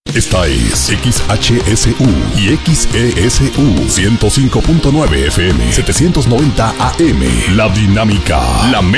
Esta es XHSU y XESU 105.9 FM 790 AM. La Dinámica, la